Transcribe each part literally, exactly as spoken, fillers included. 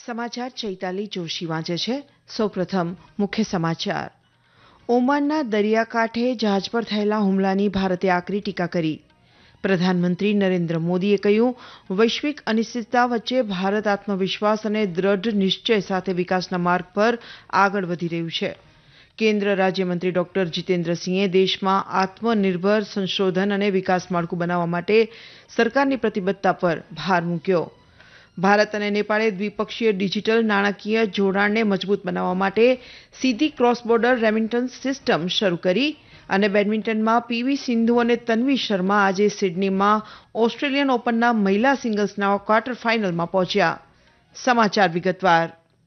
સમાચાર ચૈતાલી જોશી વાંચે છે. સૌપ્રથમ મુખ્ય સમાચાર. ઓમાનના દરિયાકાંઠે જહાજ પર થયેલા હુમલાની ભારતે આકરી ટીકા કરી. પ્રધાનમંત્રી નરેન્દ્ર મોદીએ કહ્યું, વૈશ્વિક અનિશ્ચિતતા વચ્ચે ભારત આત્મવિશ્વાસ અને દ્રઢ નિશ્ચય સાથે વિકાસના માર્ગ પર આગળ વધી રહ્યું છે. કેન્દ્ર રાજ્યમંત્રી ડોક્ટર જીતેન્દ્રસિંહે દેશમાં આત્મનિર્ભર સંશોધન અને વિકાસ માળખું બનાવવા માટે સરકારની પ્રતિબદ્ધતા પર ભાર મૂક્યો. ભારત અને નેપાળે દ્વિપક્ષીય ડિજિટલ નાણાકીય જોડાણને મજબૂત બનાવવા માટે સીધી ક્રોસ બોર્ડર રેમિટન્સ સિસ્ટમ શરૂ કરી. અને બેડમિન્ટનમાં પીવી સિંધુ અને તન્વી શર્મા આજે સિડનીમાં ઓસ્ટ્રેલિયન ઓપનના મહિલા સિંગલ્સના ક્વાર્ટર ફાઇનલમાં પહોંચ્યા. સમાચાર વિગતવાર.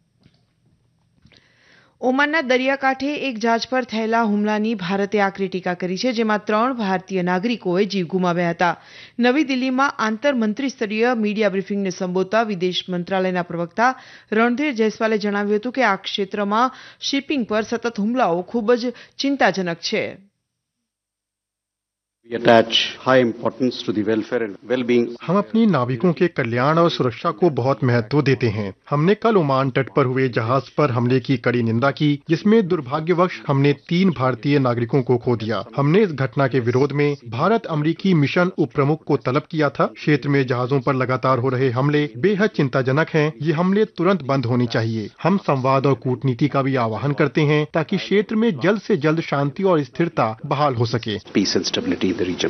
ઓમાનના દરિયાકાંઠે એક જહાજ પર થયેલા હુમલાની ભારતે આકરી ટીકા કરી છે, જેમાં ત્રણ ભારતીય નાગરિકોએ જીવ ગુમાવ્યા હતા. નવી દિલ્હીમાં આંતર મંત્રીસ્તરીય મીડિયા બ્રીફિંગને સંબોધતા વિદેશ મંત્રાલયના પ્રવક્તા રણધીર જયસ્વાલે જણાવ્યું હતું કે આ ક્ષેત્રમાં શિપિંગ પર સતત હુમલાઓ ખૂબ જ ચિંતાજનક છે. We attach high importance to the welfare and well-being. हम अपनी नाविकों के कल्याण और सुरक्षा को बहुत महत्व देते हैं. हमने कल ओमान तट पर हुए जहाज पर हमले की कड़ी निंदा की, जिसमें दुर्भाग्यवश हमने तीन भारतीय नागरिकों को खो दिया. हमने इस घटना के विरोध में भारत अमेरिकी मिशन उप प्रमुख को तलब किया था. क्षेत्र में जहाजों पर लगातार हो रहे हमले बेहद चिंताजनक हैं. ये हमले तुरंत बंद होने चाहिए. हम संवाद और कूटनीति का भी आह्वान करते हैं ताकि क्षेत्र में जल्द से जल्द शांति और स्थिरता बहाल हो सके. Peace and stability in the region.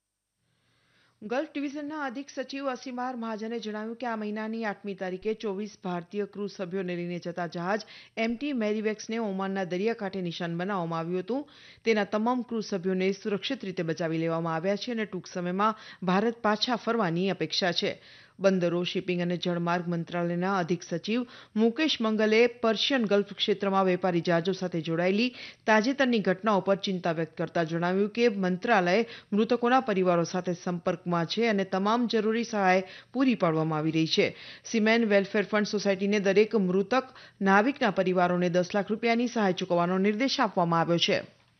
Gulf ડિવિઝનના અધિક સચિવ અસીમાર મહાજને જણાવ્યું કે આ મહિનાની આઠમી તારીખે ચોવીસ ભારતીય ક્રૂ સભ્યોને લઈને જતા જહાજ એમટી મેરીવેક્સને ઓમાનના દરિયાકાંઠે નિશાન બનાવવામાં આવ્યું હતું. તેના તમામ ક્રૂ સભ્યોને સુરક્ષિત રીતે બચાવી લેવામાં આવ્યા છે અને ટૂંક સમયમાં ભારત પાછા ફરવાની અપેક્ષા છે. બંદરો, શિપિંગ અને જળમાર્ગ મંત્રાલયના અધિક સચિવ મુકેશ મંગલે પર્શિયન ગલ્ફ ક્ષેત્રમાં વેપારી જહાજો સાથે જોડાયેલી તાજેતરની ઘટનાઓ પર ચિંતા વ્યક્ત કરતા જણાવ્યું કે મંત્રાલય મૃતકોના પરિવારો સાથે સંપર્કમાં છે અને તમામ જરૂરી સહાય પૂરી પાડવામાં આવી રહી છે. સીમેન વેલફેર ફંડ સોસાયટીને દરેક મૃતક નાવિકના પરિવારોને દસ લાખ રૂપિયાની સહાય ચૂકવવાનો નિર્દેશ આપવામાં આવ્યો છે.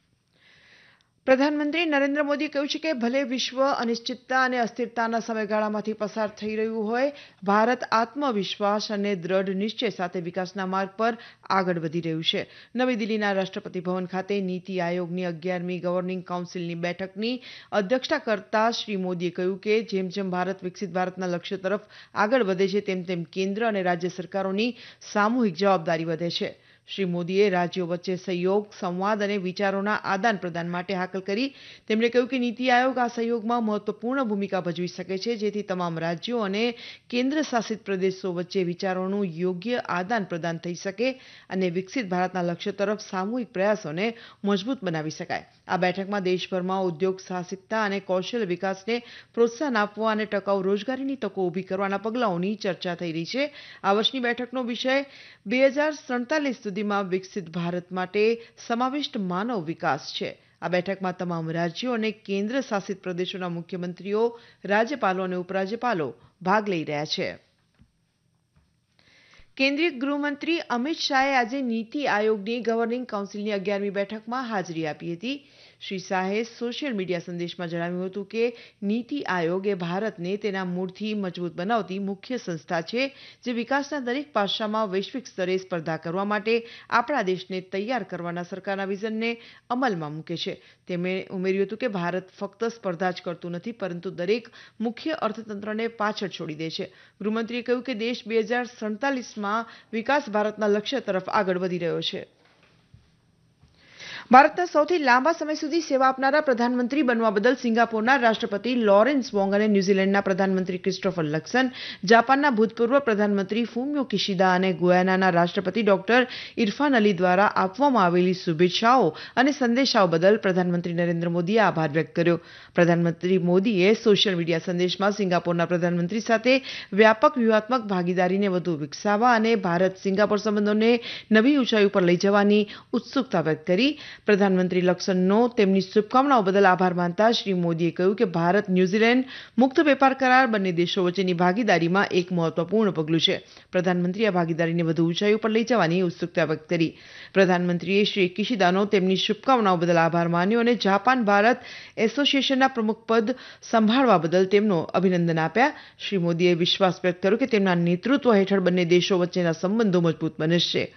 પ્રધાનમંત્રી નરેન્દ્ર મોદીએ કહ્યું છે કે ભલે વિશ્વ અનિશ્ચિતતા અને અસ્થિરતાના સમયગાળામાંથી પસાર થઈ રહ્યું હોય, ભારત આત્મવિશ્વાસ અને દ્રઢ નિશ્ચય સાથે વિકાસના માર્ગ પર આગળ વધી રહ્યું છે. નવી દિલ્હીના રાષ્ટ્રપતિ ભવન ખાતે નીતિ આયોગની અગિયારમી ગવર્નિંગ કાઉન્સિલની બેઠકની અધ્યક્ષતા કરતા શ્રી મોદીએ કહ્યું કે જેમ જેમ ભારત વિકસિત ભારતના લક્ષ્ય તરફ આગળ વધે છે, તેમ તેમ કેન્દ્ર અને રાજ્ય સરકારોની સામૂહિક જવાબદારી વધે છે. શ્રી મોદીએ રાજ્યો વચ્ચે સહયોગ, સંવાદ અને વિચારોના આદાન પ્રદાન માટે હાકલ કરી. તેમણે કહ્યું કે નીતિ આયોગ આ સહયોગમાં મહત્વપૂર્ણ ભૂમિકા ભજવી શકે છે, જેથી તમામ રાજ્યો અને કેન્દ્ર શાસિત પ્રદેશો વચ્ચે વિચારોનું યોગ્ય આદાન પ્રદાન થઈ શકે અને વિકસિત ભારતના લક્ષ્ય તરફ સામૂહિક પ્રયાસોને મજબૂત બનાવી શકાય. આ બેઠકમાં દેશભરમાં ઉદ્યોગ સાહસિકતા અને કૌશલ્ય વિકાસને પ્રોત્સાહન આપવા અને ટકાઉ રોજગારીની તકો ઊભી કરવાના પગલાઓની ચર્ચા થઈ રહી છે. આ વર્ષની બેઠકનો વિષય બે હજાર સડતાલીસ સુધીમાં વિકસિત ભારત માટે સમાવિષ્ટ માનવ વિકાસ છે. આ બેઠકમાં તમામ રાજ્યો અને કેન્દ્ર શાસિત પ્રદેશોના મુખ્યમંત્રીઓ, રાજ્યપાલો અને ઉપરાજ્યપાલો ભાગ લઈ રહ્યા છે. કેન્દ્રીય ગૃહમંત્રી અમિત શાહે આજે નીતિ આયોગની ગવર્નિંગ કાઉન્સિલની અગિયારમી બેઠકમાં હાજરી આપી હતી. શ્રી શાહે સોશિયલ મીડિયા સંદેશમાં જણાવ્યું હતું કે નીતિ આયોગ એ ભારતને તેના મૂળથી મજબૂત બનાવતી મુખ્ય સંસ્થા છે, જે વિકાસના દરેક પાસામાં વૈશ્વિક સ્તરે સ્પર્ધા કરવા માટે આપણા દેશને તૈયાર કરવાના સરકારના વિઝનને અમલમાં મૂકે છે. તેમણે ઉમેર્યું હતું કે ભારત ફક્ત સ્પર્ધા જ કરતું નથી, પરંતુ દરેક મુખ્ય અર્થતંત્રને પાછળ છોડી દે છે. ગૃહમંત્રીએ કહ્યું કે દેશ બે હજાર સડતાલીસમાં વિકાસ ભારતના લક્ષ્ય તરફ આગળ વધી રહ્યો છે. ભારતના સૌથી લાંબા સમય સુધી સેવા આપનારા પ્રધાનમંત્રી બનવા બદલ સિંગાપોરના રાષ્ટ્રપતિ લોરેન્સ વોંગ અને ન્યૂઝીલેન્ડના પ્રધાનમંત્રી ક્રિસ્ટોફર લક્સન, જાપાનના ભૂતપૂર્વ પ્રધાનમંત્રી ફુમિયો કિશિદા અને ગુયાનાના રાષ્ટ્રપતિ ડોક્ટર ઇરફાન અલી દ્વારા આપવામાં આવેલી શુભેચ્છાઓ અને સંદેશાઓ બદલ પ્રધાનમંત્રી નરેન્દ્ર મોદીએ આભાર વ્યક્ત કર્યો. પ્રધાનમંત્રી મોદીએ સોશિયલ મીડિયા સંદેશમાં સિંગાપોરના પ્રધાનમંત્રી સાથે વ્યાપક વ્યૂહાત્મક ભાગીદારીને વધુ વિકસાવવા અને ભારત સિંગાપોર સંબંધોને નવી ઊંચાઈ ઉપર લઈ જવાની ઉત્સુકતા વ્યક્ત કરી. પ્રધાનમંત્રી લક્સનનો તેમની શુભકામનાઓ બદલ આભાર માનતા શ્રી મોદીએ કહ્યું કે ભારત ન્યૂઝીલેન્ડ મુક્ત વેપાર કરાર બંને દેશો વચ્ચેની ભાગીદારીમાં એક મહત્વપૂર્ણ પગલું છે. પ્રધાનમંત્રીએ આ ભાગીદારીને વધુ ઊંચાઈઓ પર લઈ જવાની ઉત્સુકતા વ્યક્ત કરી. પ્રધાનમંત્રીએ શ્રી કિશિદાનો તેમની શુભકામનાઓ બદલ આભાર માન્યો અને જાપાન ભારત એસોસિએશનના પ્રમુખ પદ સંભાળવા બદલ તેમનો અભિનંદન આપ્યા. શ્રી મોદીએ વિશ્વાસ વ્યક્ત કર્યો કે તેમના નેતૃત્વ હેઠળ બંને દેશો વચ્ચેના સંબંધો મજબૂત બનશે.